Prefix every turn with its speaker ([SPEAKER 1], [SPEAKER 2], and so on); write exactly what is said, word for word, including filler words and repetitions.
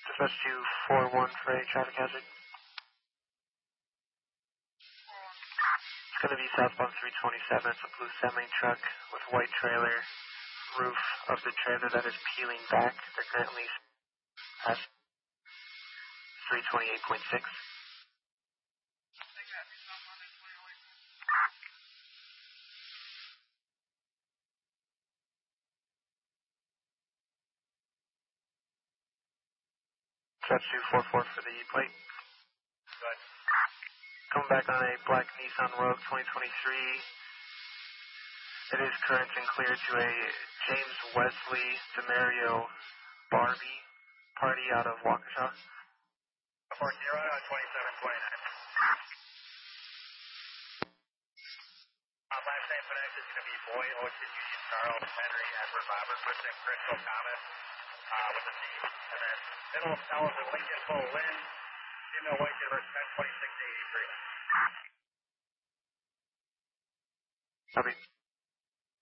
[SPEAKER 1] Dispatch two four one for a traffic hazard. It's going to be southbound three twenty-seven. It's a blue semi truck with white trailer. Roof of the trailer that is peeling back. They're currently at three twenty-eight point six. Dispatch two four four for the plate.
[SPEAKER 2] Good.
[SPEAKER 1] Coming back on a black Nissan Rogue twenty twenty-three. It is current and clear to a James Wesley Demario Barbie party out of Waukesha.
[SPEAKER 2] four zero on twenty-seven twenty-nine. Uh, last name connect is going to be Boyd, Ocean, Union, Charles, Henry, Edward, Robert, first name Crystal, Thomas, uh, with a C. And then middle of L is a Lincoln, Full Lynn, female white, universe ten twenty-six eighty-three.
[SPEAKER 1] Copy.